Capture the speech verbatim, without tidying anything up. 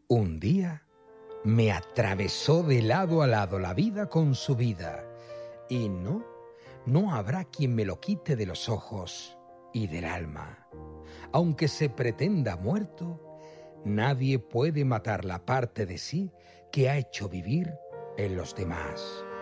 Un día me atravesó de lado a lado la vida con su vida, y no, no habrá quien me lo quite de los ojos y del alma. Aunque se pretenda muerto, nadie puede matar la parte de sí que ha hecho vivir en los demás.